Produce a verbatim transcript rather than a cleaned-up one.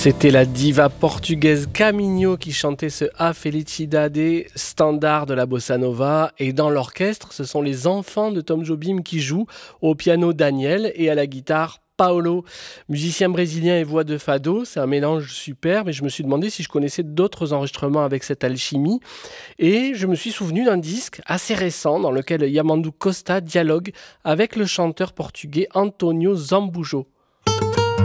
C'était la diva portugaise Caminho qui chantait ce A Felicidade, standard de la bossa nova. Et dans l'orchestre, ce sont les enfants de Tom Jobim qui jouent, au piano Daniel et à la guitare Paulo, musicien brésilien et voix de fado. C'est un mélange super, mais je me suis demandé si je connaissais d'autres enregistrements avec cette alchimie. Et je me suis souvenu d'un disque assez récent dans lequel Yamandu Costa dialogue avec le chanteur portugais Antonio Zambujo.